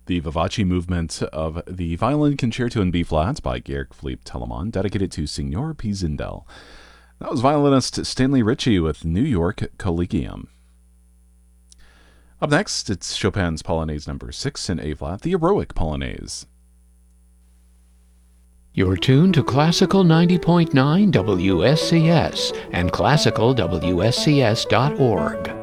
the Vivace movement of the Violin Concerto in B-flat by Georg Philipp Telemann, dedicated to Signor P. Zindel. That was violinist Stanley Ritchie with New York Collegium. Up next, it's Chopin's Polonaise No. 6 in A-flat, the Eroic Polonaise. You're tuned to Classical 90.9 WSCS and classicalwscs.org.